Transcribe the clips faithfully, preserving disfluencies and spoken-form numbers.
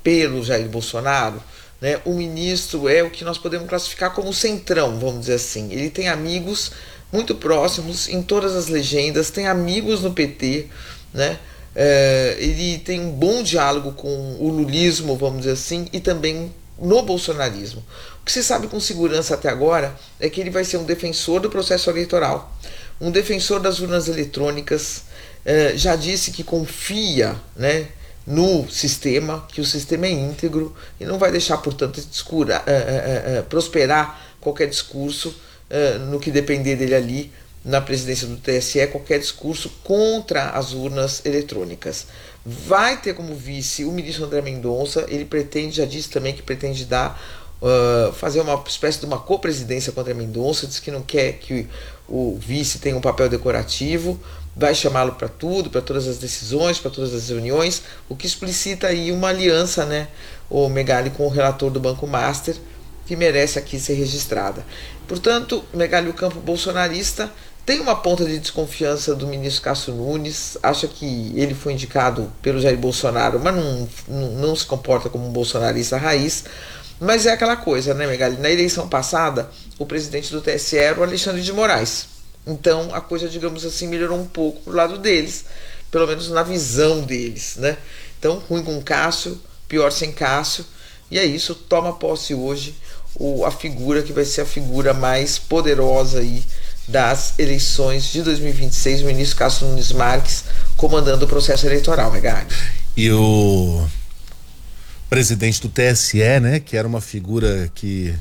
pelo Jair Bolsonaro, né, o ministro é o que nós podemos classificar como centrão, vamos dizer assim. Ele tem amigos muito próximos em todas as legendas, tem amigos no P T, né? É, ele tem um bom diálogo com o lulismo, vamos dizer assim, e também no bolsonarismo. O que se sabe com segurança até agora é que ele vai ser um defensor do processo eleitoral, um defensor das urnas eletrônicas, é, já disse que confia, né, no sistema, que o sistema é íntegro e não vai deixar, portanto, escura, é, é, é, prosperar qualquer discurso é, no que depender dele ali na presidência do T S E, qualquer discurso contra as urnas eletrônicas. Vai ter como vice o ministro André Mendonça. Ele pretende, já disse também que pretende dar, uh, fazer uma espécie de uma co-presidência com o André Mendonça, diz que não quer que o vice tenha um papel decorativo, vai chamá-lo para tudo, para todas as decisões, para todas as reuniões, o que explicita aí uma aliança, né, o Megali com o relator do Banco Master, que merece aqui ser registrada. Portanto, Megali, o campo bolsonarista, tem uma ponta de desconfiança do ministro Cássio Nunes, acha que ele foi indicado pelo Jair Bolsonaro, mas não, não, não se comporta como um bolsonarista raiz. Mas é aquela coisa, né, Megali? Na eleição passada, o presidente do T S E era o Alexandre de Moraes. Então a coisa, digamos assim, melhorou um pouco pro lado deles, pelo menos na visão deles, né? Então, ruim com Cássio, pior sem Cássio, e é isso, toma posse hoje o, a figura que vai ser a figura mais poderosa aí das eleições de dois mil e vinte e seis, o ministro Cássio Nunes Marques comandando o processo eleitoral, Megali. E o presidente do T S E, né, que era uma figura que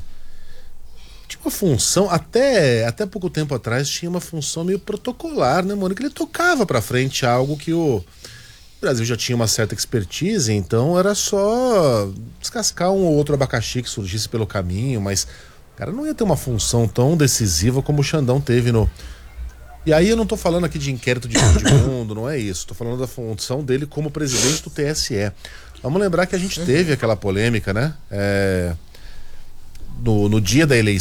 tinha uma função, até, até pouco tempo atrás, tinha uma função meio protocolar, né, Mônica? Ele tocava pra frente algo que o Brasil já tinha uma certa expertise, então era só descascar um ou outro abacaxi que surgisse pelo caminho, mas o cara não ia ter uma função tão decisiva como o Xandão teve no... E aí eu não tô falando aqui de inquérito de fim de mundo, não é isso. Tô falando da função dele como presidente do T S E. Vamos lembrar que a gente teve aquela polêmica, né? É... No, no dia da eleição,